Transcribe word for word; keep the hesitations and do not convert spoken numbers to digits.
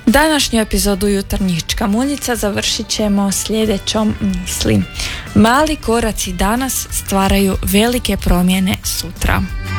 Današnju epizodu Jutarnjih čkamuljica završit ćemo sljedećom misli. Mali koraci danas stvaraju velike promjene sutra.